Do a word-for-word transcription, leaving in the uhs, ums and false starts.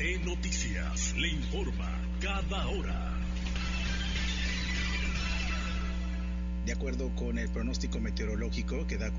E Noticias le informa cada hora. De acuerdo con el pronóstico meteorológico que da